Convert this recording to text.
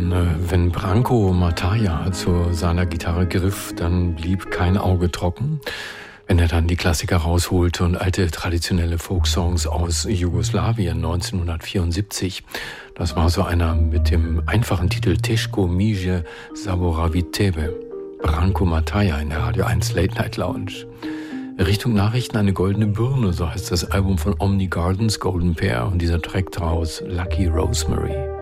Denn wenn Branko Mataja zu seiner Gitarre griff, dann blieb kein Auge trocken. Wenn er dann die Klassiker rausholte und alte traditionelle Folksongs aus Jugoslawien 1974, das war so einer mit dem einfachen Titel Teško Mije Zaboravit Tebe, Branko Mataja in der Radio 1 Late Night Lounge. Richtung Nachrichten eine goldene Birne, so heißt das Album von Omni Gardens, Golden Pair, und dieser Track draus, Lucky Rosemary.